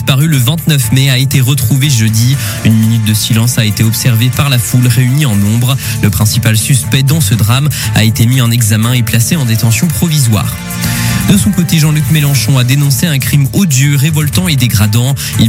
Disparu le 29 mai, a été retrouvé jeudi. Une minute de silence a été observée par la foule réunie en nombre. Le principal suspect dans ce drame a été mis en examen et placé en détention provisoire. De son côté, Jean-Luc Mélenchon a dénoncé un crime odieux, révoltant et dégradant. Il